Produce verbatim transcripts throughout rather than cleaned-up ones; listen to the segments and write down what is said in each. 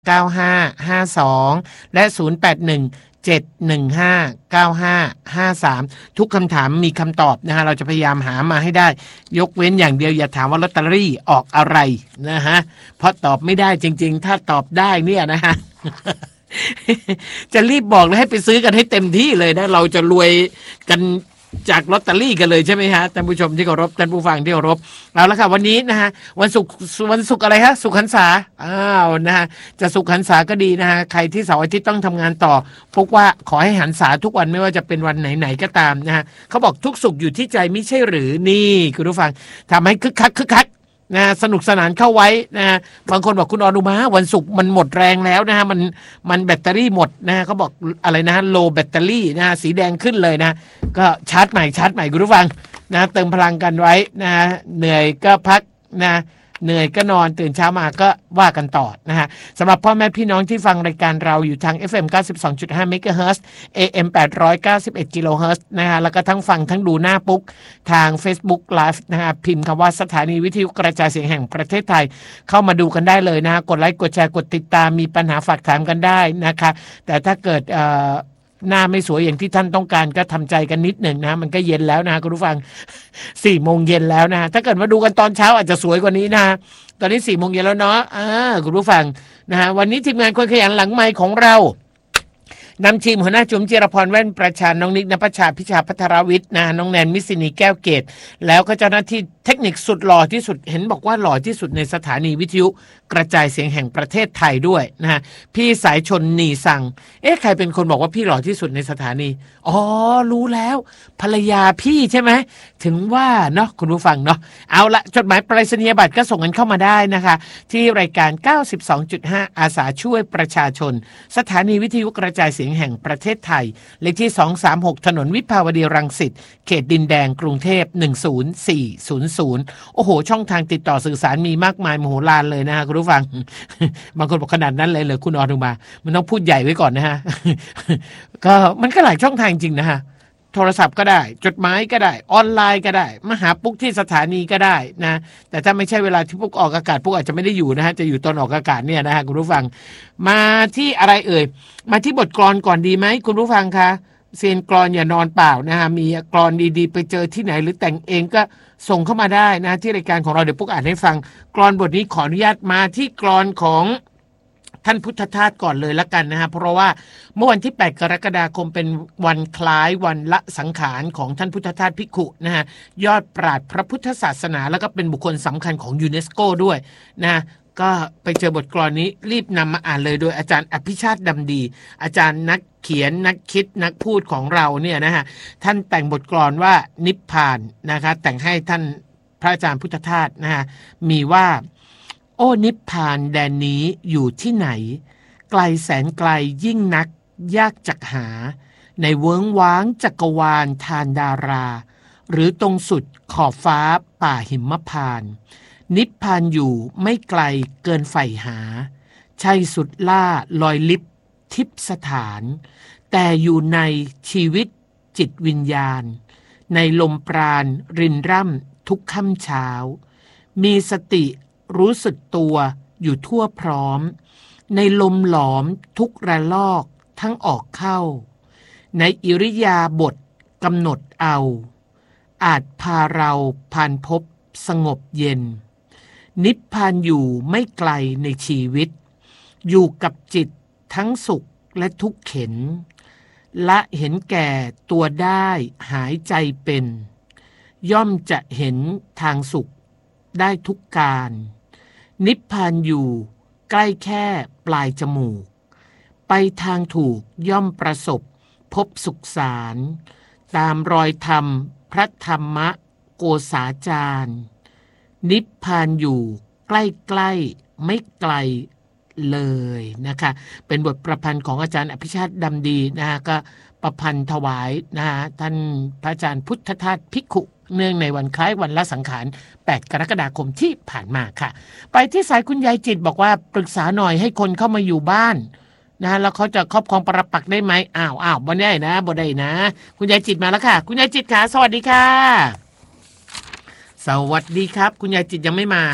เก้าห้าห้าสองและศูนย์แปดหนึ่ง เจ็ดหนึ่งห้า เก้าห้าห้าสามทุกคำถามมีคำตอบนะฮะเราจะพยายามหามาให้ได้ยกเว้นอย่างเดียวอย่าถามว่าลอตเตอรี่ออกอะไรนะฮะเพราะตอบไม่ได้จริงๆถ้าตอบได้เนี่ยนะฮะ จะรีบบอกเลยให้ไปซื้อกันให้เต็มที่เลยนะเราจะรวยกันจากลอตเตอรี่กันเลยใช่ไหมฮะท่านผู้ชมที่เคารพท่านผู้ฟังที่เคารพเอาละค่ะวันนี้นะฮะวันศุกร์วันศุกร์อะไรฮะสุขหันษาอ้าวนะฮะจะสุขหันษาก็ดีนะฮะใครที่เสาร์อาทิตย์ต้องทำงานต่อพบว่าขอให้หันษาทุกวันไม่ว่าจะเป็นวันไหนๆก็ตามนะฮะเขาบอกทุกสุขอยู่ที่ใจไม่ใช่หรือนี่คุณผู้ฟังทำให้คึกคักคึกคักนะสนุกสนานเข้าไว้นะฮะบางคนบอกคุณอนุมาวันศุกร์มันหมดแรงแล้วนะฮะมันมันแบตเตอรี่หมดนะฮะเขาบอกอะไรนะโลแบตเตอรี่นะฮะสีแดงขึ้นเลยนะก็ชาร์จใหม่ชาร์จใหม่คุณผู้ฟังนะเติมพลังกันไว้นะเหนื่อยก็พักนะเหนื่อยก็นอนตื่นเช้ามาก็ว่ากันต่อนะฮะสำหรับพ่อแม่พี่น้องที่ฟังรายการเราอยู่ทาง เอฟ เอ็ม เก้าสิบสองจุดห้า เมกะเฮิรตซ์ เอ เอ็ม แปดร้อยเก้าสิบเอ็ด กิโลเฮิรตซ์นะฮะแล้วก็ทั้งฟังทั้งดูหน้าปุ๊กทาง Facebook Live นะฮะพิมพ์คำว่าสถานีวิทยุกระจายเสียงแห่งประเทศไทยเข้ามาดูกันได้เลยนะฮะกดไลค์กดแชร์กดติดตามมีปัญหาฝากถามกันได้นะคะแต่ถ้าเกิดเอ่อหน้าไม่สวยอย่างที่ท่านต้องการก็ทำใจกันนิดหนึ่งนะมันก็เย็นแล้วนะคุณผู้ฟังสี่โมงเย็นแล้วนะถ้าเกิดมาดูกันตอนเช้าอาจจะสวยกว่านี้นะตอนนี้สี่โมงเย็นแล้วเนาะอ่าคุณผู้ฟังนะฮะวันนี้ทีมงานคนขยันหลังไมค์ของเรานำทีมหัวหน้าจุ๋มจิรพรแว่นประชาน้องนิกณภัชชาพิชาพัทรวิทย์นะน้องแนนมิสซินีแก้วเกตแล้วก็เจ้าหน้าที่เทคนิคสุดหล่อที่สุดเห็นบอกว่าหล่อที่สุดในสถานีวิทยุกระจายเสียงแห่งประเทศไทยด้วยนะฮะพี่สายชนนีสังเอ๊ะใครเป็นคนบอกว่าพี่หล่อที่สุดในสถานีอ๋อรู้แล้วภรรยาพี่ใช่ไหมถึงว่าเนาะคุณผู้ฟังเนาะเอาละจดหมายไปรษณียบัตรก็ส่งกันเข้ามาได้นะคะที่รายการ เก้าสิบสองจุดห้า อาสาช่วยประชาชนสถานีวิทยุกระจายเสียงแห่งประเทศไทยเลขที่สองสามหกถนนวิภาวดีรังสิตเขตดินแดงกรุงเทพหนึ่งศูนย์สี่ศูนย์ศูนย์โอ้โหช่องทางติดต่อสื่อสารมีมากมายมโหฬารเลยนะฮะคุณผู้ฟังบางคนบอกขนาดนั้นเลยเหรอคุณอนุมามันต้องพูดใหญ่ไว้ก่อนนะฮะก็มันก็หลายช่องทางจริงนะฮะโทรศัพท์ก็ได้จดหมายก็ได้ออนไลน์ก็ได้มาหาปุ๊กที่สถานีก็ได้นะแต่ถ้าไม่ใช่เวลาที่ปุ๊กออกอากาศปุ๊กอาจจะไม่ได้อยู่นะฮะจะอยู่ตอนออกอากาศเนี่ยนะฮะคุณผู้ฟังมาที่อะไรเอ่ยมาที่บทกลอนก่อนดีไหมคุณผู้ฟังคะเซียนกลอนอย่านอนเปล่านะฮะมีกลอนดีๆไปเจอที่ไหนหรือแต่งเองก็ส่งเข้ามาได้นะที่รายการของเราเดี๋ยวปุ๊กอ่านให้ฟังกลอนบทนี้ขออนุญาตมาที่กลอนของท่านพุทธทาสก่อนเลยละกันนะฮะเพราะว่าเมื่อวันที่แปดกรกฎาคมเป็นวันคล้ายวันละสังขารของท่านพุทธทาสภิกขุนะฮะยอดปราชญ์พระพุทธศาสนาแล้วก็เป็นบุคคลสำคัญของยูเนสโกด้วยนะก็ไปเจอบทกลอนนี้รีบนำมาอ่านเลยโดยอาจารย์อภิชาติดำดีอาจารย์นักเขียนนักคิดนักพูดของเราเนี่ยนะฮะท่านแต่งบทกลอนว่านิพพานนะคะแต่งให้ท่านพระอาจารย์พุทธทาสนะฮะมีว่าโอ้นิพพานแดนนี้อยู่ที่ไหนไกลแสนไกลยิ่งนักยากจักหาในเวิ้งว้างจักรวาลทานดาราหรือตรงสุดขอบฟ้าป่าหิมพานต์นิพพานอยู่ไม่ไกลเกินใฝ่หาใช่สุดล่าลอยลิบทิพสถานแต่อยู่ในชีวิตจิตวิญญาณในลมปราณรินร่ำทุกค่ำเช้ามีสติรู้สึกตัวอยู่ทั่วพร้อมในลมหลอมทุกระลอกทั้งออกเข้าในอิริยาบถกำหนดเอาอาจพาเราผ่านพบสงบเย็นนิพพานอยู่ไม่ไกลในชีวิตอยู่กับจิตทั้งสุขและทุกข์เข็นละเห็นแก่ตัวได้หายใจเป็นย่อมจะเห็นทางสุขได้ทุกการนิพพานอยู่ใกล้แค่ปลายจมูกไปทางถูกย่อมประสบพบสุขสารตามรอยธรรมพระธรรมโกษาจารย์นิพพานอยู่ใกล้ๆไม่ไกลเลยนะคะเป็นบทประพันธ์ของอาจารย์อภิชาติดำดีนะฮะก็ประพันธ์ถวายนะฮะท่านพระอาจารย์พุทธทาสภิกขุเนื่องในวันคล้ายวันละสังขารแปดกรกฎาคมที่ผ่านมาค่ะไปที่สายคุณยายจิตบอกว่าปรึกษาหน่อยให้คนเข้ามาอยู่บ้านนะแล้วเขาจะครอบครองปรปักษ์ได้ไหมอ้าวอ้าวบ่ได้นะบ่ได้นะคุณยายจิตมาแล้วค่ะคุณยายจิตค่ะสวัสดีค่ะสวัสดีครับคุณยายจิตยังไม่มาถ้า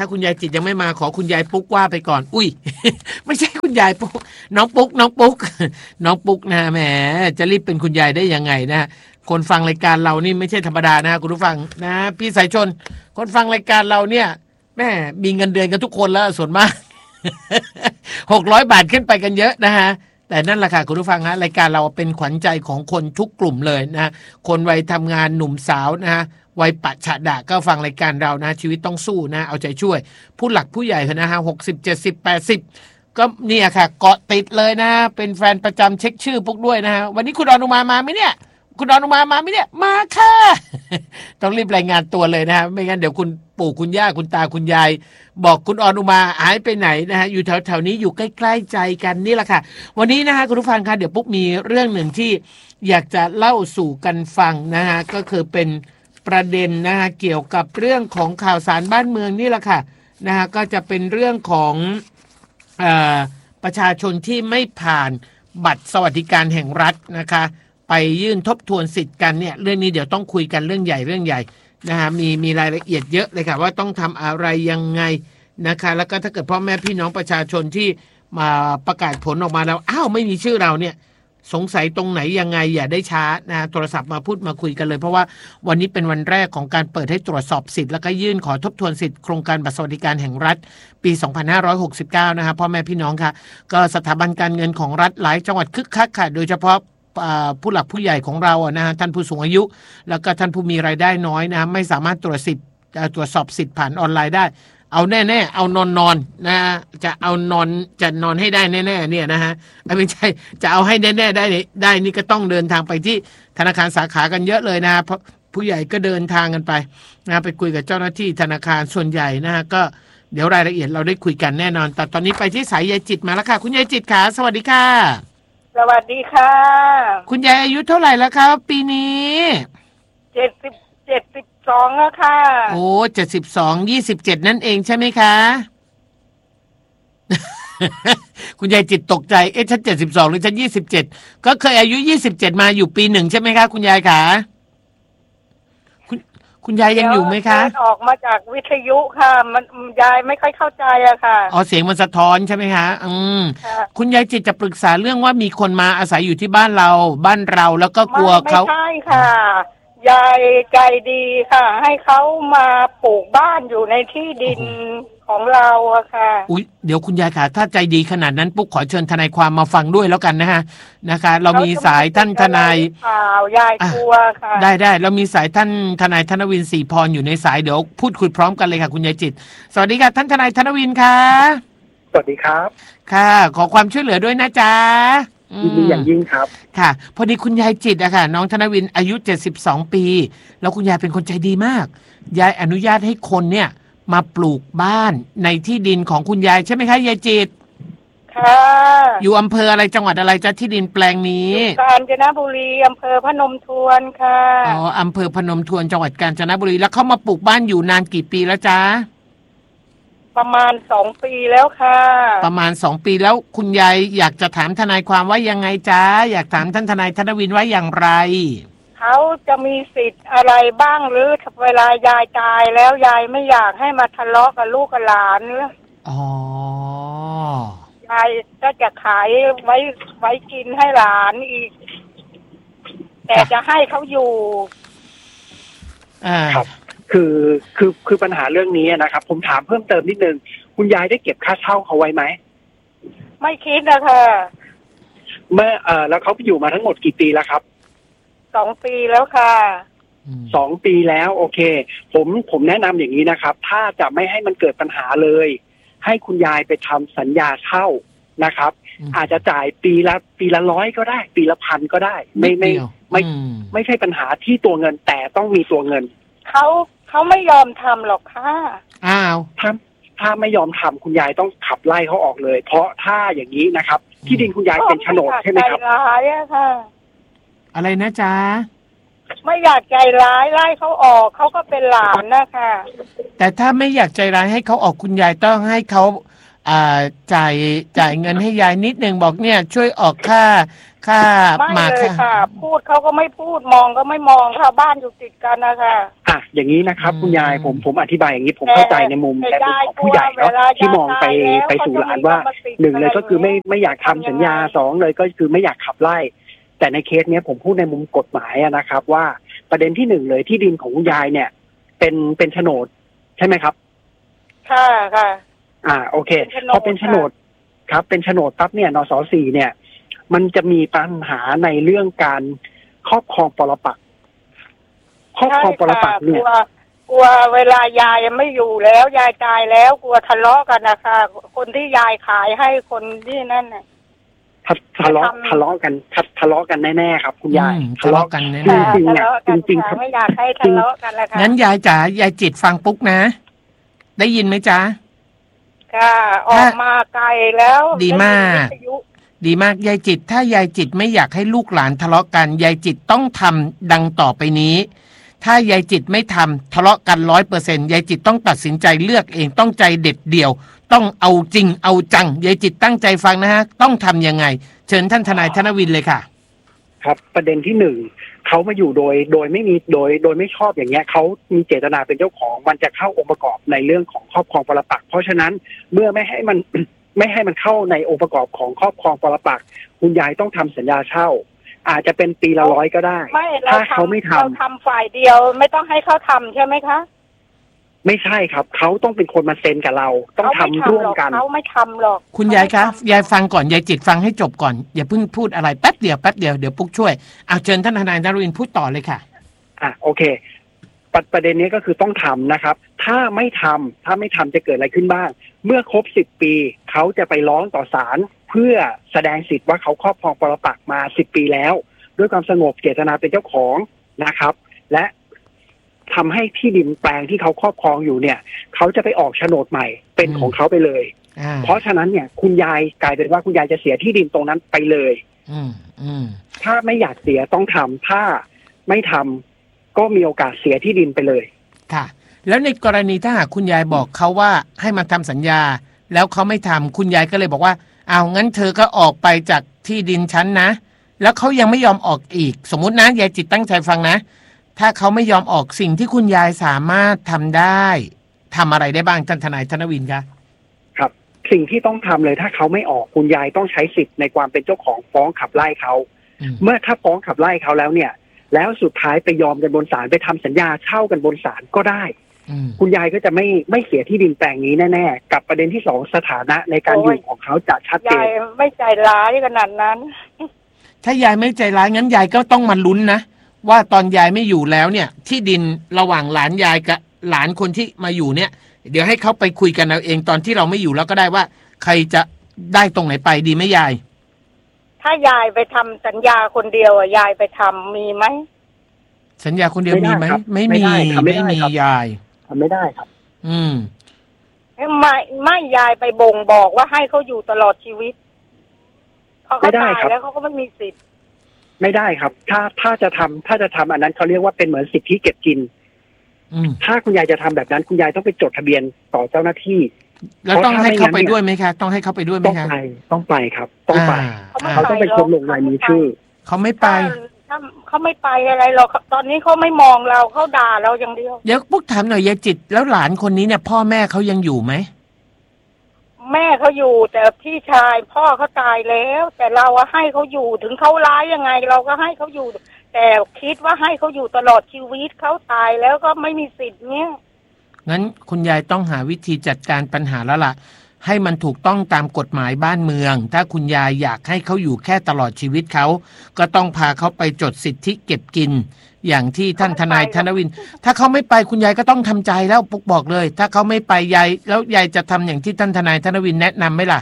ถ้าคุณยายจิตยังไม่มาขอคุณยายปุ๊กว่าไปก่อนอุ้ย ไม่ใช่คุณยายปุ๊กน้องปุ๊กน้องปุ๊ก น้องปุ๊กนะแหมจะรีบเป็นคุณยายได้ยังไงนะคนฟังรายการเรานี่ไม่ใช่ธรรมดานะคุณผู้ฟังนะพี่สายชนคนฟังรายการเราเนี่ยแม่มีเงินเดือนกันทุกคนแล้วส่วนมาก หกร้อยบาทขึ้นไปกันเยอะนะฮะแต่นั่นแหละค่ะคุณผู้ฟังฮะรายการเราเป็นขวัญใจของคนทุกกลุ่มเลยนะคนวัยทำงานหนุ่มสาวนะฮะวัยปัจฉดะก็ฟังรายการเรานะชีวิตต้องสู้นะเอาใจช่วยผู้หลักผู้ใหญ่นะฮะหกสิบเจ็ดสิบแปดสิบก็เนี่ยค่ะเกาะติดเลยนะเป็นแฟนประจำเช็คชื่อปุ๊กด้วยนะฮะวันนี้คุณอนุมามาไหมเนี่ยคุณอนุมามาไหมเนี่ยมาค่ะ ต้องรีบรายงานตัวเลยนะฮะไม่งั้นเดี๋ยวคุณปู่คุณย่าคุณตาคุณยายบอกคุณอนุมาหายไปไหนนะฮะอยู่แถวๆนี้อยู่ใกล้ๆใจกันนี่แหละค่ะวันนี้นะฮะคุณผู้ฟังคะเดี๋ยวปุ๊กมีเรื่องหนึ่งที่อยากจะเล่าสู่กันฟังนะฮะก็คือเป็นประเด็นนะฮะเกี่ยวกับเรื่องของข่าวสารบ้านเมืองนี่แหละค่ะนะฮะก็จะเป็นเรื่องของเอ่อประชาชนที่ไม่ผ่านบัตรสวัสดิการแห่งรัฐนะคะไปยื่นทบทวนสิทธิ์กันเนี่ยเรื่องนี้เดี๋ยวต้องคุยกันเรื่องใหญ่เรื่องใหญ่นะฮะมีมีรายละเอียดเยอะเลยค่ะว่าต้องทำอะไรยังไงนะคะแล้วก็ถ้าเกิดพ่อแม่พี่น้องประชาชนที่มาประกาศผลออกมาแล้วอ้าวไม่มีชื่อเราเนี่ยสงสัยตรงไหนยังไงอย่าได้ช้านะโทรศัพท์มาพูดมาคุยกันเลยเพราะว่าวันนี้เป็นวันแรกของการเปิดให้ตรวจสอบสิทธิ์แล้วก็ยื่นขอทบทวนสิทธิ์โครงการบัตรสวัสดิการแห่งรัฐปีสองพันห้าร้อยหกสิบเก้านะคะพ่อแม่พี่น้องค่ะก็สถาบันการเงินของรัฐหลายจังหวัดคึกคักค่ะโดยเฉพาะผู้หลักผู้ใหญ่ของเราอะนะฮะท่านผู้สูงอายุแล้วก็ท่านผู้มีรายได้น้อยนะไม่สามารถตรวจสิทธิ์ตรวจสอบสิทธิ์ผ่านออนไลน์ได้เอาแน่ๆเอานอนนอนนะจะเอานอนจะนอนให้ได้แน่ๆเนี่ยนะฮะไม่ใช่จะเอาให้แน่ๆได้ได้นี่ก็ต้องเดินทางไปที่ธนาคารสาขากันเยอะเลยนะเพราะผู้ใหญ่ก็เดินทางกันไปนะไปคุยกับเจ้าหน้าที่ธนาคารส่วนใหญ่นะฮะก็เดี๋ยวรายละเอียดเราได้คุยกันแน่นอนแต่ตอนนี้ไปที่สายยายจิตมาแล้วค่ะคุณยายจิตค่ะสวัสดีค่ะสวัสดีค่ะคุณยายอายุเท่าไหร่แล้วครับปีนี้เจ็ดสิบเจ็ดสิบสองแล้วค่ะโอ้เจ็ดสิบสองยี่สิบเจ็ดนั่นเองใช่ไหมคะ คุณยายจิตตกใจเอ๊ะฉันเจ็ดสิบสองหรือฉันยี่สิบเจ็ดก็เคยอายุยี่สิบเจ็ดมาอยู่ปีหนึ่งใช่ไหมคะคุณยายคะคุณคุณยายยังอยู่ไหมคะออกมาจากวิทยุค่ะมันยายไม่ค่อยเข้าใจอะค่ะอ๋อเสียงมันสะท้อนใช่ไหมคะอืมคุณยายจิตจะปรึกษาเรื่องว่ามีคนมาอาศัยอยู่ที่บ้านเราบ้านเราแล้วก็กลัวเขาไม่ใช่ค่ะยายใจดีค่ะให้เขามาปลูกบ้านอยู่ในที่ดินของเราอะค่ะอุ๊ยเดี๋ยวคุณยายค่ะถ้าใจดีขนาดนั้นปุ๊กขอเชิญทนายความมาฟังด้วยแล้วกันนะฮะนะคะเรามีสายท่านทนายข่าวยายกลัวค่ะได้ได้เรามีสายท่านทนายธนวินศรีพรอยู่ในสายเดี๋ยวพูดคุยพร้อมกันเลยค่ะคุณยายจิตสวัสดีค่ะท่านทนายธนวินค่ะสวัสดีครับค่ะขอความช่วยเหลือด้วยนะจ๊ะยินดีอย่างยิ่งครับค่ะพอดีคุณยายจิตอะค่ะน้องธนวินอายุเจ็ดสิบสองปีแล้วคุณยายเป็นคนใจดีมากยายอนุญาตให้คนเนี่ยมาปลูกบ้านในที่ดินของคุณยายใช่ไหมคะยายจิตค่ะอยู่อำเภออะไรจังหวัดอะไรจ๊ะที่ดินแปลงนี้กาญจนบุรีอำเภอพนมทวนค่ะอ๋ออำเภอพนมทวนจังหวัดกาญจนบุรีแล้วเขามาปลูกบ้านอยู่นานกี่ปีแล้วจ๊ะประมาณสองปีแล้วค่ะประมาณสองปีแล้วคุณยายอยากจะถามทนายความว่ายังไงจ๊ะอยากถามท่านทนายธนวินว่าอย่างไรเขาจะมีสิทธิ์อะไรบ้างหรือเวลายายตายแล้วยายไม่อยากให้มาทะเลาะกับลูกกับหลานอ๋อยายก็จะขายไว้ไว้กินให้หลานอีกแต่จะให้เขาอยู่อ่าครับคือคือคือปัญหาเรื่องนี้นะครับผมถามเพิ่มเติมนิดนึงคุณยายได้เก็บค่าเช่าเขาไว้ไหมไม่คิดนะคะเมื่อเอ่อแล้วเขาไปอยู่มาทั้งหมดกี่ปีแล้วครับสองปีแล้วค่ะสองปีแล้วโอเคผมผมแนะนำอย่างนี้นะครับถ้าจะไม่ให้มันเกิดปัญหาเลยให้คุณยายไปทำสัญญาเช่านะครับอาจจะจ่ายปีละปีละร้อยก็ได้ปีละพันก็ได้ไม่ไม่ไม่ไม่ใช่ปัญหาที่ตัวเงินแต่ต้องมีตัวเงินเขาเขาไม่ยอมทำหรอกค่ะอ้าวถ้าถ้าไม่ยอมทำคุณยายต้องขับไล่เขาออกเลยเพราะถ้าอย่างนี้นะครับที่ดินคุณยายเป็นโฉนดใช่ไหมครับใจร้ายอะค่ะอะไรนะจ๊ะไม่อยากใจร้ายไล่เขาออกเขาก็เป็นหลานนะคะแต่ถ้าไม่อยากใจร้ายให้เขาออกคุณยายต้องให้เขาอ่าจ่ายจ่ายเงินให้ยายนิดนึงบอกเนี่ยช่วยออกค่าค่าไม่หมากเลยค่ะค่ะ พูดเขาก็ไม่พูดมองก็ไม่มองค่ะบ้านอยู่ติดกันนะคะอ่ะอย่างนี้นะครับอืมคุณยายผมผมอธิบายอย่างนี้ผมเข้าใจในมุมแต่แต่มุมยายของผู้ใหญ่เนาะกลัวเวลาที่มองไปยายตายแล้วไปสู่หลานเขาจะมีว่ากรรมสิทธิ์หนึ่งเลยก็คือไม่อะไรอย่างนี้ไม่อยากทำสัญญาทำยังไงสองเลยก็คือไม่อยากขับไล่ แต่ในเคสเนี้ยผมพูดในมุมกฎหมายอะนะครับ ว่าประเด็นที่หนึ่งเลยที่ดินของคุณยายเนี่ย เป็นเป็นโฉนดใช่ไหมครับค่ะค่ะอ่าโอเคเป็นโฉนดพอเป็นโฉนดครับ เป็นโฉนดปั๊บเนี่ยนสสี่เนี่ย มันจะมีปัญหาในเรื่องการครอบครองปรปักษ์ครอบครองปรปักษ์เนี่ยกลัวกลัวเวลายายไม่อยู่แล้วยายตายแล้วกลัวทะเลาะกันนะคะคนที่ยายขายให้คนที่นั่นน่ะทะทะเลาะทำทะเลาะกันทะทะเลาะกันแน่ๆครับ คุณยายอืมทะเลาะกันแน่จริงๆทะเลาะจกันริงๆค่ะไม่อยากให้ทะเลาะกันเลยค่ะงั้นยายจ๋ายายจิตฟังปุ๊กนะ ได้ยินไหมจ๊ะค่ะออกมาไกลแล้วดีมากได้ยินวิทยุดีมากยายจิตถ้ายายจิตไม่อยากให้ลูกหลานทะเลาะกันยายจิตต้องทำดังต่อไปนี้ ถ้ายายจิตไม่ทำทะเลาะกันร้อยเปอร์เซ็นต์ยายจิตต้องตัดสินใจเลือกเองต้องใจเด็ดเดี่ยว ต้องเอาจริงเอาจังยายจิตตั้งใจฟังนะฮะต้องทำยังไง เชิญท่านทนายธนวินเลยค่ะครับ ประเด็นที่หนึ่งเขามาอยู่โดยโดยไม่มีโดยโดยไม่ชอบอย่างเงี้ยเขามีเจตนาเป็นเจ้าของมันจะเข้าองค์ประกอบในเรื่องของครอบครองปรปักษ์เพราะฉะนั้นเมื่อไม่ให้มัน ไม่ให้มันเข้าในองค์ประกอบของครอบครองปรปักษ์คุณยายต้องทำสัญญาเช่า อาจจะเป็นปีละร้อยก็ได้ไม่เราถ้าเขาไม่ทำทำเราทำฝ่ายเดียว ไม่ต้องให้เขาทำใช่ไหมคะไม่ใช่ครับเขาต้องเป็นคนมาเซ็นกับเรา ต้องทำเขาไม่ร่วมหรอกกันเขาไม่ทำหรอกคุณยายคะยายฟังก่อนยายจิตฟังให้จบก่อนอย่าเพิ่งพูดอะไรแป๊บเดียวแป๊บเดียวเดี๋ยวปุ๊กช่วยเอาเชิญท่านทนายธนวินพูดต่อเลยค่ะอ่ะโอเคปรประเด็นนี้ก็คือต้องทำนะครับ ถ้าไม่ทำถ้าไม่ทำจะเกิดอะไรขึ้นบ้าง เมื่อครบสิบปีเขาจะไปร้องต่อศาลเพื่อแสดงสิทธิ์ว่าเขาครอบครองปรปักษ์มาสิบปีแล้ว ด้วยความสงบเจตนาเป็นเจ้าของนะครับ และทำให้ที่ดินแปลงที่เขาครอบครองอยู่เนี่ยเขาจะไปออกโฉนดใหม่เป็นของเขาไปเลยอ่าเพราะฉะนั้นเนี่ยคุณยายกลายเป็นว่าคุณยายจะเสียที่ดินตรงนั้นไปเลยอืมอืมถ้าไม่อยากเสียต้องทำถ้าไม่ทำก็มีโอกาสเสียที่ดินไปเลยค่ะ แล้วในกรณีถ้าหากคุณยายบอกเขาว่าให้มาทำสัญญา แล้วเขาไม่ทำคุณยายก็เลยบอกว่าเอางั้นเธอก็ออกไปจากที่ดินฉันนะแล้วเขายังไม่ยอมออกอีก สมมุตินะยายจิตตั้งใจฟังนะถ้าเขาไม่ยอมออกสิ่งที่คุณยายสามารถทำได้ทำอะไรได้บ้างท่านทนายธนวินคะครับ สิ่งที่ต้องทำเลยถ้าเขาไม่ออกคุณยายต้องใช้สิทธิ์ในความเป็นเจ้าของฟ้องขับไล่เขาอืมเมื่อถ้าฟ้องขับไล่เขาแล้วเนี่ย แล้วสุดท้ายไปยอมกันบนศาลไปทำสัญญาเช่ากันบนศาลก็ได้อืมคุณยายก็จะไม่ไม่เสียที่ดินแปลงนี้แน่ๆกับประเด็นที่สองสถานะในการอยู่ของเขาจะชัดเจยายนไม่ใจร้ายขนาดนั้นถ้ายายไม่ใจร้ายงั้นยายก็ต้องมาลุ้นนะว่าตอนยายไม่อยู่แล้วเนี่ย ที่ดินระหว่างหลานยายกับหลานคนที่มาอยู่เนี่ย เดี๋ยวให้เขาไปคุยกันเอาเองตอนที่เราไม่อยู่แล้วก็ได้ว่า ใครจะได้ตรงไหนไปดีไหมยายถ้ายายไปทำสัญญาคนเดียวอ่ะยายไปทำมีไหมสัญญาคนเดียวไม่ได้มีไหมครับไม่ไม่มีได้ครับไม่ไม่ได้มีครับยายทำไม่ได้ครับอืมไม่ไม่ยายไปบ่งบอกว่าให้เขาอยู่ตลอดชีวิตพอเขาไม่ได้ตายครับแล้วเขาก็ไม่มีสิทธิ์ไม่ได้ครับ ถ้าถ้าจะทำถ้าจะทำอันนั้นเขาเรียกว่าเป็นเหมือนสิทธิเก็บกินอืมถ้าคุณยายจะทำแบบนั้นคุณยายต้องไปจดทะเบียนต่อเจ้าหน้าที่แล้วต้องให้เขาไปด้วยไหมคะ ต้องให้เขาไปด้วยไหมต้องคะไปต้องไปครับ ต้องไปอ่าเขาต้องเป็นคนลงลายมือชื่อเขาไม่ไปถ้าเขาไม่ไปอะไรหรอกตอนนี้เขาไม่มองเราเขาด่าเราอย่างเดียวเดี๋ยวปุ๊กถามหน่อยยายจิตแล้วหลานคนนี้เนี่ย พ่อแม่เขายังอยู่ไหมแม่เขาอยู่แต่พี่ชายพ่อเขาตายแล้ว แต่เราอะให้เขาอยู่ถึงเขาร้ายยังไง เราก็ให้เขาอยู่ แต่คิดว่าให้เขาอยู่ตลอดชีวิตเขาตายแล้วก็ไม่มีสิทธิ์เนี้ยงั้นคุณยายต้องหาวิธีจัดการปัญหาแล้วล่ะ ให้มันถูกต้องตามกฎหมายบ้านเมือง ถ้าคุณยายอยากให้เขาอยู่แค่ตลอดชีวิตเขาก็ต้องพาเขาไปจดสิทธิเก็บกิน อย่างที่ท่านทนายธนวิน ถ้าเขาไม่ไปคุณยายก็ต้องทำใจแล้วปุ๊กบอกเลย ถ้าเขาไม่ไปยายแล้วยายจะทำอย่างที่ท่านทนายธนวินแนะนำไหมล่ะ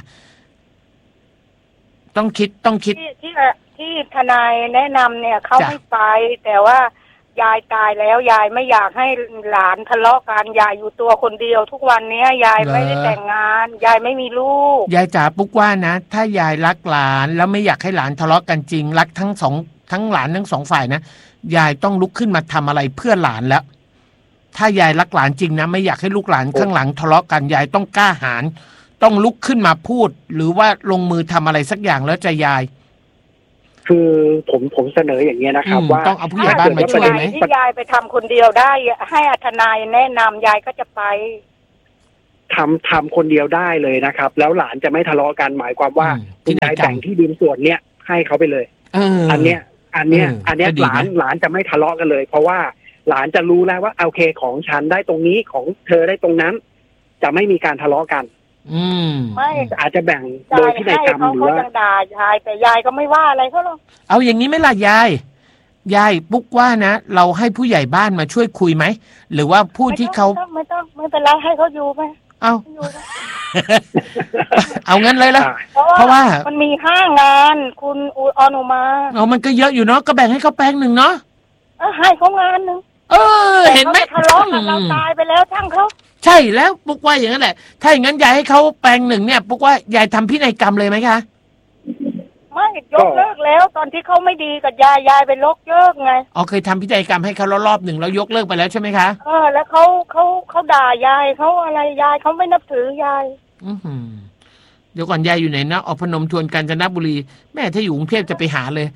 ต้องคิดต้องคิดที่ที่ที่ทนายแนะนำเนี่ยเขาจ้ะไม่ไป แต่ว่ายายตายแล้วยายไม่อยากให้หลานทะเลาะกันยายอยู่ตัวคนเดียวทุกวันเนี้ยยายไม่ได้แต่งงาน ยายไม่มีลูกยายจ๋าปุ๊กว่านะถ้ายายรักหลานแล้วไม่อยากให้หลานทะเลาะกันจริงรักทั้งสองทั้งหลานทั้งสองฝ่ายนะยายต้องลุกขึ้นมาทำอะไรเพื่อหลานแล้ว ถ้ายายรักหลานจริงนะไม่อยากให้ลูกหลานข้างหลังทะเลาะกันยายต้องกล้าหาญต้องลุกขึ้นมาพูด หรือว่าลงมือทำอะไรสักอย่างแล้วจะยายคือผมผมเสนออย่างเงี้ยนะครับว่าต้องเอาผู้ใหญ่บ้านมาช่วยไหมที่ยายไปทำคนเดียวได้ให้ทนายแนะนำยายก็จะไปทำทำคนเดียวได้เลยนะครับแล้วหลานจะไม่ทะเลาะกันหมายความว่าคุณยายแบ่งที่ดินส่วนเนี้ยให้เขาไปเลยอันเนี้ยอันเนี้ยอันเนี้ยหลานหลานจะไม่ทะเลาะกันเลยเพราะว่าหลานจะรู้แล้วว่าโอเคของฉันได้ตรงนี้ของเธอได้ตรงนั้นจะไม่มีการทะเลาะกันอืมไม่อาจจะแบ่งโดยพินัยกรรมหรือว่าเขาด่ายายแต่ยายก็ไม่ว่าอะไรเขาหรอกเอาอย่างนี้ไหมล่ะยายยายปุ๊กว่านะเราให้ผู้ใหญ่บ้านมาช่วยคุยไหมหรือว่าผู้ที่เขาไม่ต้องไม่เป็นไรให้เขาอยู่ไปเอาเอางั้นเลยล่ะเพราะว่ามันมีห้างานคุณออนุมาเอามันก็เยอะอยู่เนาะก็แบ่งให้เขาแปลงหนึ่งเนาะให้เขางานหนึ่งเออเห็นไหมทะเลาะกันเราตายไปแล้วช่างเขาใช่แล้วปุ๊กว่าอย่างนั้นแหละถ้าอย่างนั้นยายให้เขาแปลงหนึ่งเนี่ยปุ๊กว่ายายทำพินัยกรรมเลยไหมคะไม่ยกเลิกแล้วตอนที่เขาไม่ดีกับยายยายไปลกเลิกไงอ๋อเคยทำพินัยกรรมให้เขารอบหนึ่งแล้วยกเลิกไปแล้วใช่ไหมคะเออแล้วเขาเขาเขาด่ายายเขาอะไรยายเขาไม่นับถือยายอือหือเดี๋ยวก่อนยายอยู่ไหนนะอพนมทวนกาญจนบุรีแม่ถ้าอยู่กรุงเทพจะไปหาเลย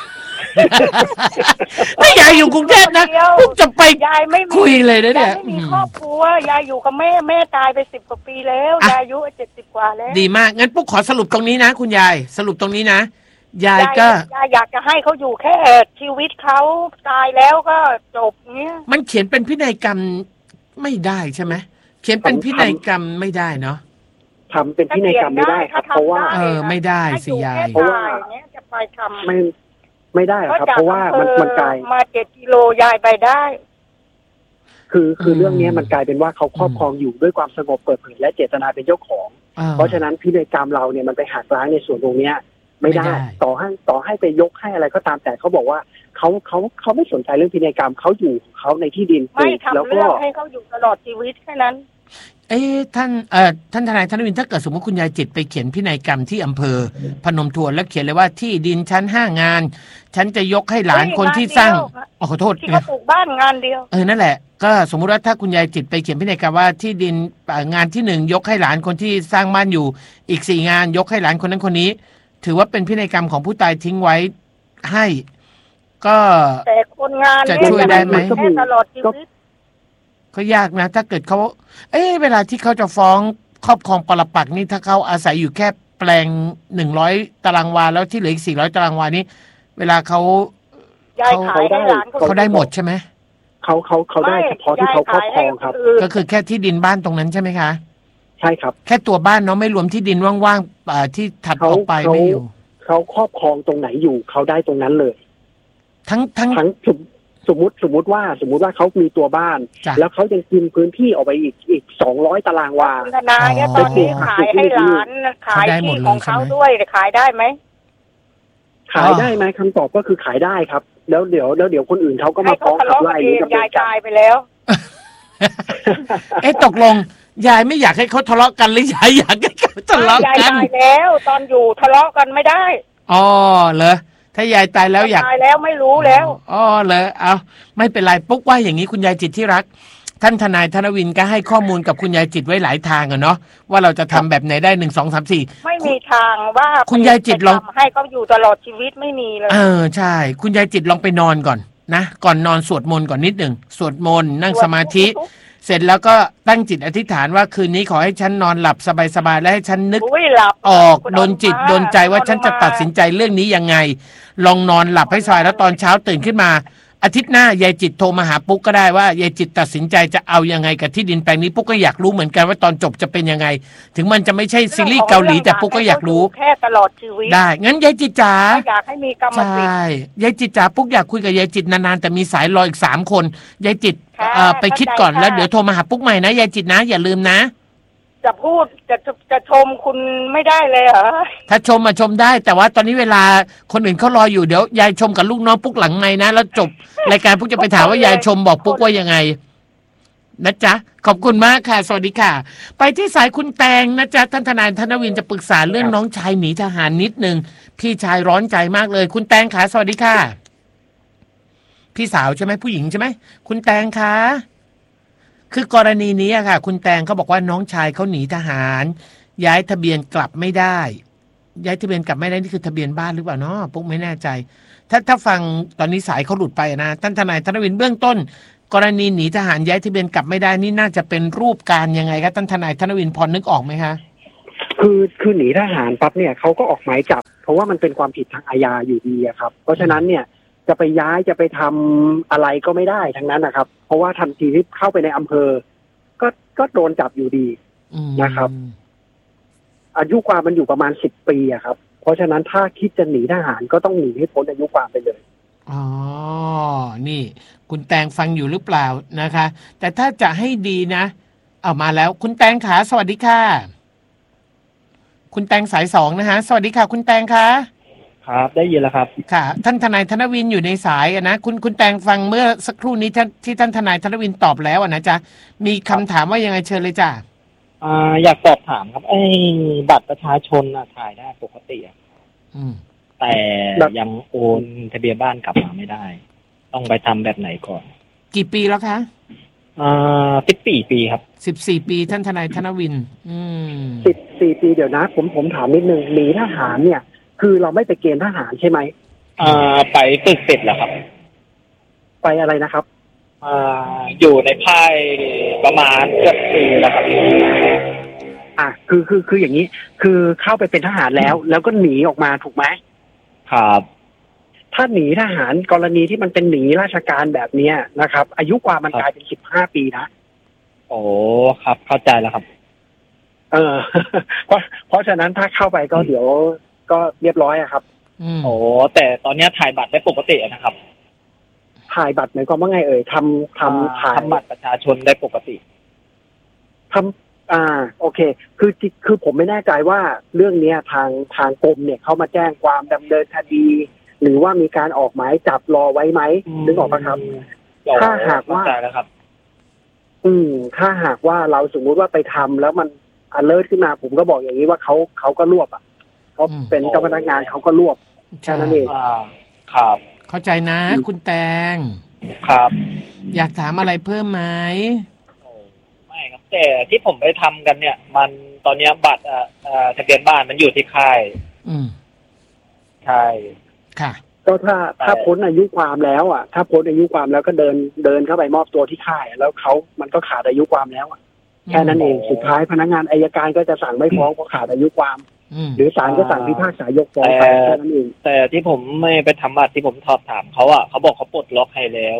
ไม่ยายอยู่กรุงเทพนะปุ๊กจะไปคุยเลยนะเนี่ยไม่มีครอบครัวยายอยู่กับแม่แม่ตายไปสิบกว่าปีแล้วยายอายุเจ็ดสิบกว่าแล้วดีมากงั้นปุ๊กขอสรุปตรงนี้นะคุณยายสรุปตรงนี้นะยายก็ยายอยากจะให้เขาอยู่แค่ชีวิตเขาตายแล้วก็จบเนี้ยมันเขียนเป็นพินัยกรรมไม่ได้ใช่ไหมเขียนเป็นพินัยกรรมไม่ได้เนาะทำเป็นพินัยกรรมไม่ได้ครับเพราะว่าเออไม่ได้สิยายเพราะว่าจะไปทำไม่ไม่ได้ครับเพราะว่ามันมันกลายมาเจ็ดกิโลยายไปได้คือคือเรื่องนี้มันกลายเป็นว่าเขาครอบครองอยู่ด้วยความสงบเปิดเผยและเจตนาเป็นเจ้าของเพราะฉะนั้นพินัยกรรมเราเนี่ยมันไปหักล้างในส่วนตรงเนี้ยไม่ได้ต่อให้ต่อให้ไปยกให้อะไรก็ตามแต่เขาบอกว่าเขาเขาเขาไม่สนใจเรื่องพินัยกรรมเขาอยู่เขาในที่ดินไม่ทำเรื่องให้เขาอยู่ตลอดชีวิตแค่นั้นเอ๊ะท่านเอ่อท่านทนายธนวินถ้าเกิดสมมติคุณยายจิตไปเขียนพินัยกรรมที่อำเภอพนมทวนแล้วเขียนเลยว่าที่ดินชั้นห้างานฉันจะยกให้หลานคนที่สร้างขอโทษที่เขาปลูกบ้านงานเดียวเออนั่นแหละก็สมมุติว่าถ้าคุณยายจิตไปเขียนพินัยกรรมว่าที่ดินงานที่หนึ่งยกให้หลานคนที่สร้างบ้านอยู่อีกสี่งานยกให้หลานคนนั้นคนนี้ถือว่าเป็นพินัยกรรมของผู้ตายทิ้งไว้ให้ก็แต่คนงานจะช่วยได้ไหมตลอดชีวิตก็ยากนะถ้าเกิดเขาเอ๊ะเวลาที่เขาจะฟ้องครอบครองปรปักษ์นี่ถ้าเขาอาศัยอยู่แค่แปลงหนึ่งร้อยตารางวาแล้วที่เหลืออีกสี่ร้อยตารางวานี้เวลาเขาเขาได้เขาได้หมดใช่ไหมเขาเขาเขาได้เฉพาะที่เขาครอบครองครับก็คือแค่ที่ดินบ้านตรงนั้นใช่ไหมคะใช่ครับแค่ตัวบ้านเนาะไม่รวมที่ดินว่างๆที่ถัดออกไปไม่อยู่เขาครอบครองตรงไหนอยู่เขาได้ตรงนั้นเลยทั้งทั้งทั้งสมมติสมมติว่าสมมุติว่าเขามีตัวบ้านแล้วเขายังกินพื้นที่ออกไปอีกอีกสองร้อยตารางวาธนาเนี่ยตอนนี้ขายให้หลานขายที่ของเขาด้วยขายได้ไหมขายได้ไหมคำตอบก็คือขายได้ครับแล้วเดี๋ยวแล้วเดี๋ยวคนอื่นเขาก็มาฟ้องขับไล่นี้กับยายตายไปแล้วเอ๊ะตกลงยายไม่อยากให้เขาทะเลาะกันหรือยายอยากให้เขาทะเลาะกันยายตายแล้วตอนอยู่ทะเลาะกันไม่ได้อ๋อเหรอถ้ายายตายแล้วอยากตายแล้วไม่รู้แล้วอ๋อเลยเอาไม่เป็นไรปุ๊กว่าอย่างนี้คุณยายจิตที่รักท่านทนายธนวินก็ให้ข้อมูลกับคุณยายจิตไว้หลายทางอะเนาะว่าเราจะทำแบบไหนได้หนึ่งสองสามสี่ไม่มีทางว่าคุณยายจิตลองให้เขาอยู่ตลอดชีวิตไม่มีเลยเออใช่คุณยายจิตลองไปนอนก่อนนะก่อนนอนสวดมนต์ก่อนนิดหนึ่งสวดมนต์นั่งสมาธิเสร็จแล้วก็ตั้งจิตอธิษฐานว่าคืนนี้ขอให้ฉันนอนหลับสบายๆและให้ฉันนึกออกโดนจิตโดนใจว่าฉันจะตัดสินใจเรื่องนี้ยังไงลองนอนหลับให้สบายแล้วตอนเช้าตื่นขึ้นมาอาทิตย์หน้ายายจิตโทรมาหาปุ๊กก็ได้ว่ายายจิตตัดสินใจจะเอายังไงกับที่ดินแปลงนี้ปุ๊กก็อยากรู้เหมือนกันว่าตอนจบจะเป็นยังไงถึงมันจะไม่ใช่ซีรีส์เกาหลีแต่ปุ๊กก็อยากรู้แค่ตลอดชีวิตได้งั้นยายจิตจ๋าอยากให้มีกรรมสิทธิ์ใช่ยายจิตจ๋าปุ๊กอยากคุยกับยายจิตนานๆแต่มีสายรออีกสามคนยายจิตไปคิดก่อนแล้วเดี๋ยวโทรมาหาปุ๊กใหม่นะยายจิตนะอย่าลืมนะจะพูดจะจะชมคุณไม่ได้เลยเหรอถ้าชมมาชมได้แต่ว่าตอนนี้เวลาคนอื่นเขารออยู่เดี๋ยวยายชมกับลูกน้องปุ๊กหลังไงนะแล้วจบรายการปุ๊กจะไปถามว่ายายชมบอกปุ๊กว่ายังไงนะจ๊ะขอบคุณมากค่ะสวัสดีค่ะไปที่สายคุณแตงนะจ๊ะท่านทนายธนวินจะปรึกษาเรื่องน้องชายหนีทหารนิดนึงพี่ชายร้อนใจมากเลยคุณแตงค่ะสวัสดีค่ะพี่สาวใช่ไหมผู้หญิงใช่ไหมคุณแตงค่ะคือกรณีนี้ค่ะคุณแตงเขาบอกว่าน้องชายเขาหนีทหารย้ายทะเบียนกลับไม่ได้ย้ายทะเบียนกลับไม่ได้นี่คือทะเบียนบ้านหรือเปล่าเนาะปุ๊กไม่แน่ใจถ้าถ้าฟังตอนนี้สายเขาหลุดไปนะท่านทนายธนวินเบื้องต้นกรณีหนีทหารย้ายทะเบียนกลับไม่ได้นี่น่าจะเป็นรูปการยังไงครับท่านทนายธนวินพอนึกออกไหมคะคือคือหนีทหารปั๊บเนี่ยเขาก็ออกหมายจับเพราะว่ามันเป็นความผิดทางอาญาอยู่ดีครับเพราะฉะนั้นเนี่ยจะไปย้ายจะไปทำอะไรก็ไม่ได้ทั้งนั้นนะครับเพราะว่าทันทีที่เข้าไปในอำเภอก็ก็โดนจับอยู่ดีนะครับอายุความมันอยู่ประมาณสิบปีอะครับเพราะฉะนั้นถ้าคิดจะหนีทหารก็ต้องหนีให้พ้นอายุความไปเลยอ๋อนี่คุณแตงฟังอยู่หรือเปล่านะคะแต่ถ้าจะให้ดีนะเอามาแล้วคุณแตงขาสวัสดีค่ะคุณแตงสายสองนะฮะสวัสดีค่ะคุณแตงคะครับได้ยินแล้วครับค่ะท่านทนายธนวินอยู่ในสายนะคุณคุณแตงฟังเมื่อสักครู่นี้ที่ที่ท่านทนายธนวินตอบแล้วนะจ๊ะมีคำถามว่ายังไงเชิญเลยจ้ะอ่าอยากสอบถามครับไอ้บัตรประชาชนอะถ่ายได้ปกติอะอืมแต่ยังโอนทะเบียนบ้านกลับมาไม่ได้ต้องไปทำแบบไหนก่อนกี่ปีแล้วคะอ่าสิบสี่ปีครับสิบสี่ปีท่านทนายธนวินอืมสิบสี่ปีเดี๋ยวนะผมผมถามนิดนึงหนีทหารเนี่ยคือเราไม่ไปเกณฑ์ทหารใช่ไหมอ่าไปฝึกเสร็จแล้วครับไปอะไรนะครับอ่าอยู่ในค่ายประมาณเกือบปีแล้วครับอ่ะคือคือคืออย่างนี้คือเข้าไปเป็นทหารแล้วแล้วก็หนีออกมาถูกไหมครับถ้าหนีทหารกรณีที่มันเป็นหนีราชการแบบเนี้ยนะครับอายุความมันกลายเป็นสิบห้าปีนะโอ้ครับเข้าใจแล้วครับเออเพราะเพราะฉะนั้นถ้าเข้าไปก็เดี๋ยวก็เรียบร้อยอะครับโอ้แต่ตอนนี้ถ่ายบัตรได้ปกตินะครับถ่ายบัตรหมายความว่าไงเอ่ยทำทำถ่ายทำบัตรประชาชนได้ปกติทำอ่าโอเคคือคือผมไม่แน่ใจว่าเรื่องนี้ทางทางกรมเนี่ยเขามาแจ้งความดำเนินคดีหรือว่ามีการออกหมายจับรอไว้ไหมนึกออกปะครับถ้าหากว่าอืมถ้าหากว่าเราสมมุติว่าไปทำแล้วมันอันเลิศขึ้นมาผมก็บอกอย่างนี้ว่าเขาเขาก็รวบอ่ะเขาเป็นเจ้าพนักงานเขาก็รวบแค่นั้นเองครับเข้าใจนะคุณแตงครับอยากถามอะไรเพิ่มไหมไม่ครับแต่ที่ผมไปทำกันเนี่ยมันตอนนี้บัตรอ่าทะเบียนบ้านมันอยู่ที่ค่ายอืมใช่ค่ะก็ถ้าถ้าพ้นอายุความแล้วอ่ะถ้าพ้นอายุความแล้วก็เดินเดินเข้าไปมอบตัวที่ค่ายแล้วเขามันก็ขาดอายุความแล้วอ่ะแค่นั้นเองสุดท้ายพนักงานอัยการก็จะสั่งไม่ฟ้องเพราะขาดอายุความหรือศาลก็สั่งพิพากษายกฟ้องไปแค่นั้นเองแต่ที่ผมไม่ไปทำบัตรที่ผมสอบถามเขาอ่ะเขาบอกเขาปลดล็อกให้แล้ว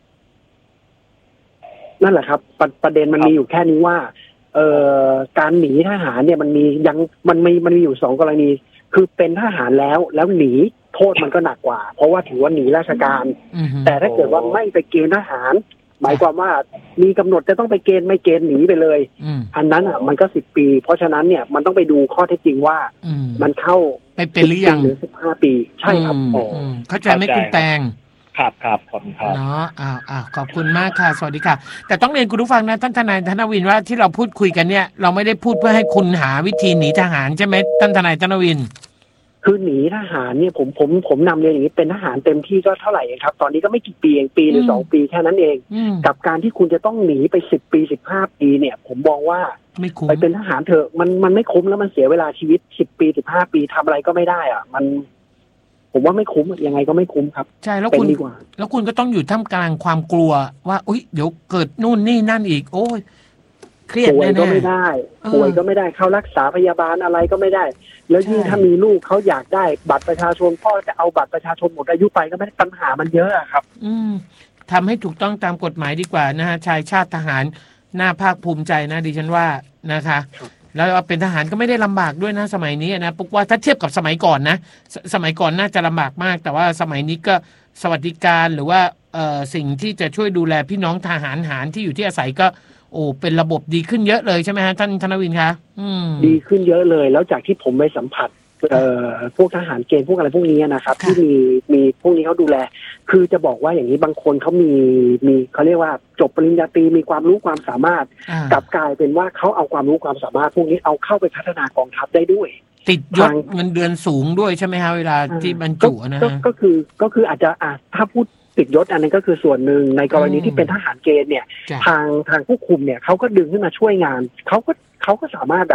นั่นแหละครับประประเด็นมันมีอยู่แค่นี้ว่าเอ่อการหนีทหารเนี่ยมันมียังมันมีมันมีอยู่สองกรณีคือเป็นทหารแล้วแล้วหนีโทษมันก็หนักกว่าเพราะว่าถือว่าหนีราชการแต่ถ้าเกิดว่าไม่ไปเกณฑ์ทหารหมายความว่ามีกำหนดจะต้องไปเกณฑ์ไม่เกณฑ์หนีไปเลยอันนั้นอ่ะมันก็สิบปีเพราะฉะนั้นเนี่ยมันต้องไปดูข้อเท็จจริงว่ามันเข้าไปเป็นหรือยังหรือสิบห้าปีใช่ครับเข้าใจไหมคุณแตงครับครับขอบคุณครับเนาะอ้าวอ้าวขอบคุณมากค่ะสวัสดีค่ะแต่ต้องเรียนคุณผู้ฟังนะท่านทนายธนวินว่าที่เราพูดคุยกันเนี่ยเราไม่ได้พูดเพื่อให้คุณหาวิธีหนีทหารใช่ไหมท่านทนายธนวินคือหนีทหารเนี่ยผมผมผมนำเรียนอย่างนี้เป็นทหารเต็มที่ก็เท่าไหร่เองครับตอนนี้ก็ไม่กี่ปีเองปีหรือสองปีแค่นั้นเองกับการที่คุณจะต้องหนีไปสิบปีสิบห้าปีเนี่ยผมมองว่าไปเป็นทหารเถอะมันมันไม่คุ้มแล้วมันเสียเวลาชีวิตสิบปีสิบห้าปีทำอะไรก็ไม่ได้อ่ะมันผมว่าไม่คุ้มยังไงก็ไม่คุ้มครับใช่แล้วคุณแล้วคุณก็ต้องอยู่ท่ามกลางความกลัวว่าอุ๊ยเดี๋ยวเกิดนู่นนี่นั่นอีกโอ้ยเครียดแน่ๆป่วยก็ไม่ได้ป่วยก็ไม่ได้เข้ารักษาพยาบาลอะไรก็ไม่ได้แล้วยิ่งถ้ามีลูกเขาอยากได้บัตรประชาชนพ่อจะเอาบัตรประชาชนหมดอายุไปก็ไม่ได้ปัญหามันเยอะครับอืมทำให้ถูกต้องตามกฎหมายดีกว่านะฮะชายชาติทหารน่าภาคภูมิใจนะดิฉันว่านะคะแล้วเป็นทหารก็ไม่ได้ลำบากด้วยนะสมัยนี้นะปุ๊กว่าถ้าเทียบกับสมัยก่อนนะส, สมัยก่อนน่าจะลำบากมากแต่ว่าสมัยนี้ก็สวัสดิการหรือว่าเอ่อสิ่งที่จะช่วยดูแลพี่น้องทหารหารที่อยู่ที่อาศัยก็โอ้เป็นระบบดีขึ้นเยอะเลยใช่ไหมฮะท่านธนวินคะอืมดีขึ้นเยอะเลยแล้วจากที่ผมไปสัมผัสเอ่อพวกทหารเกณฑ์พวกอะไรพวกนี้นะครับที่มีมีพวกนี้เขาดูแลคือจะบอกว่าอย่างนี้บางคนเขามีมีเขาเรียกว่าจบปริญญาตรีมีความรู้ความสามารถกลับกลายเป็นว่าเขาเอาความรู้ความสามารถพวกนี้เอาเข้าไปพัฒนากองทัพได้ด้วยติดยศเงินเดือนสูงด้วยใช่ไหมฮะเวลาที่บรรจุนะฮะก็คือก็คืออาจจะอ่ะถ้าพูดติดยศอันนั้นก็คือส่วนหนึ่งในกรณีที่เป็นทหารเกณฑ์เนี่ยทางทางผู้คุมเนี่ยเขาก็ดึงขึ้นมาช่วยงานเขาก็เขาก็สามารถแบบ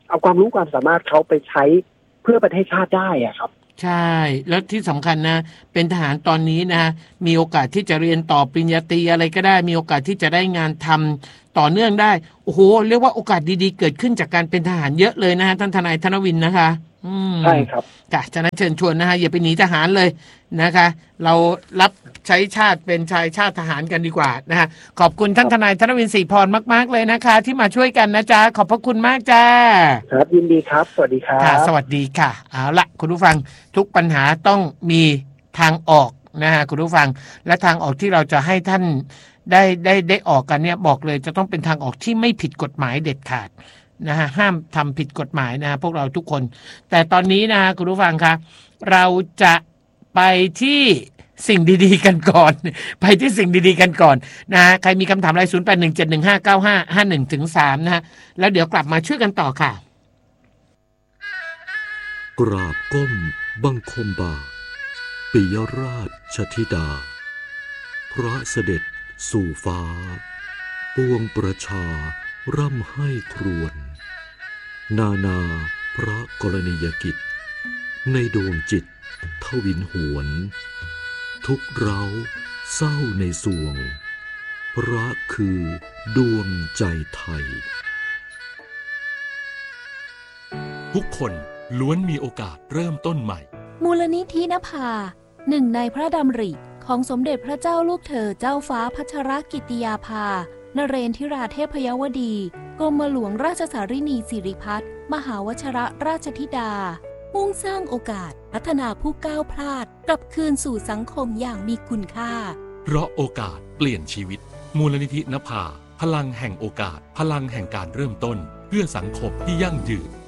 เอาความรู้ความสามารถเขาไปใช้เพื่อประเทศชาติได้อะครับใช่แล้วที่สำคัญนะเป็นทหารตอนนี้นะมีโอกาสที่จะเรียนต่อปริญญาตรีอะไรก็ได้มีโอกาสที่จะได้งานทำต่อเนื่องได้โอ้โหเรียกว่าโอกาสดีๆเกิดขึ้นจากการเป็นทหารเยอะเลยนะฮะท่านทนายธนวินนะคะอืมใช่ครับค่ะฉะนั้นเชิญชวนนะฮะอย่าไปหนีทหารเลยนะคะเรารับใช้ชาติเป็นชายชาติทหารกันดีกว่านะฮะขอบคุณท่านทนายธนวินศรีพรมากๆเลยนะคะที่มาช่วยกันนะจ๊ะขอบพระคุณมากจ้าครับยินดีครับสวัสดีครับค่ะสวัสดีค่ะเอาละคุณผู้ฟังทุกปัญหาต้องมีทางออกนะฮะคุณผู้ฟังและทางออกที่เราจะให้ท่านได้ได้ได้ออกกันเนี่ยบอกเลยจะต้องเป็นทางออกที่ไม่ผิดกฎหมายเด็ดขาดนะฮะห้ามทำผิดกฎหมายนะพวกเราทุกคนแต่ตอนนี้นะคุณผู้ฟังคะเราจะไปที่สิ่งดีๆกันก่อนไปที่สิ่งดีๆกันก่อนนะใครมีคำถามอะไรศูนย์ แปด หนึ่ง เจ็ด หนึ่ง ห้า เก้า ห้า ห้า หนึ่ง ถึง สามนะฮะแล้วเดี๋ยวกลับมาช่วยกันต่อค่ะกราบก้มบังคมบาทปิยราชธิดาพระเสด็จสู่ฟ้าปวงประชาร่ำให้ครวญนานาพระกรณียกิจในดวงจิตทวินหวนทุกเร้าเศร้าในสวงพระคือดวงใจไทยทุกคนล้วนมีโอกาสเริ่มต้นใหม่มูลนิธินภาหนึ่งในพระดำริของสมเด็จพระเจ้าลูกเธอเจ้าฟ้าพัชรกิติยาภานเรนทิราเทพยวดีกรมหลวงราชสารินีสิริพัฒน์มหาวชรราชธิดามุ่งสร้างโอกาสพัฒนาผู้ก้าวพลาดกลับคืนสู่สังคมอย่างมีคุณค่าเพราะโอกาสเปลี่ยนชีวิตมูลนิธินภาพลังแห่งโอกาสพลังแห่งการเริ่มต้นเพื่อสังคมที่ยั่งยืน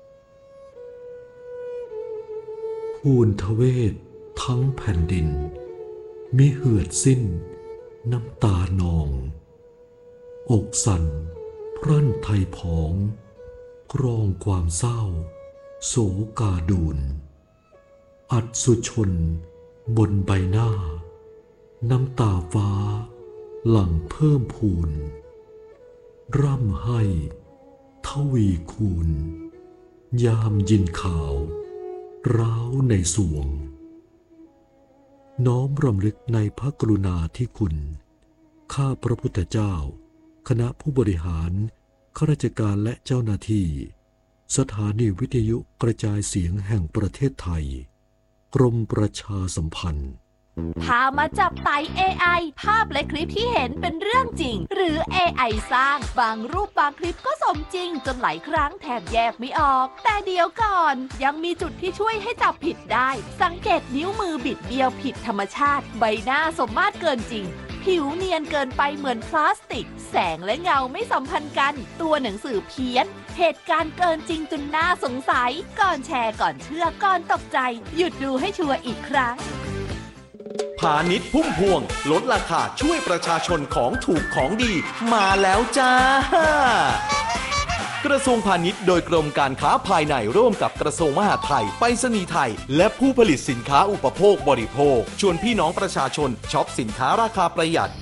ภูนทเวศทั้งแผ่นดินมิเหือดสิ้นน้ำตานองอกสั่นพรั่นไทยผองกรองความเศร้าโศกาดูนอัศสุชนบนใบหน้าน้ำตาฟ้าหลั่งเพิ่มพูนร่ำให้ทวีคูณยามยินข่าวร้าวในสวงน้อมรำลึกในพระกรุณาธิคุณข้าพระพุทธเจ้าคณะผู้บริหารข้าราชการและเจ้าหน้าที่สถานีวิทยุกระจายเสียงแห่งประเทศไทยกรมประชาสัมพันธ์พามาจับไต่ เอ ไอ ภาพและคลิปที่เห็นเป็นเรื่องจริงหรือ เอ ไอ สร้างบางรูปบางคลิปก็สมจริงจนหลายครั้งแทบแยกไม่ออกแต่เดี๋ยวก่อนยังมีจุดที่ช่วยให้จับผิดได้สังเกตนิ้วมือบิดเบี้ยวผิดธรรมชาติใบหน้าสมมาตรเกินจริงผิวเนียนเกินไปเหมือนพลาสติกแสงและเงาไม่สัมพันธ์กันตัวหนังสือเพี้ยนเหตุการณ์เกินจริงจนน่าสงสัยก่อนแชร์ก่อนเชื่อก่อนตกใจหยุดดูให้ชัวร์อีกครั้งพาณิชย์พุ่มพวงลดราคาช่วยประชาชนของถูกของดีมาแล้วจ้ากระทรวงพาณิชย์โดยกรมการค้าภายในร่วมกับกระทรวงมหาดไทยไปรษณีย์ไทยและผู้ผลิตสินค้าอุปโภคบริโภคชวนพี่น้องประชาชนช็อปสินค้าราคาประหยัด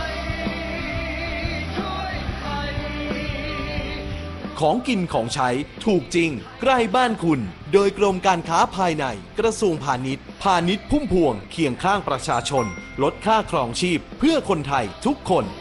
ของกินของใช้ถูกจริงใกล้บ้านคุณโดยกรมการค้าภายในกระทรวงพาณิชย์พาณิชย์พุ่มพวงเคียงข้างประชาชนลดค่าครองชีพเพื่อคนไทยทุกคน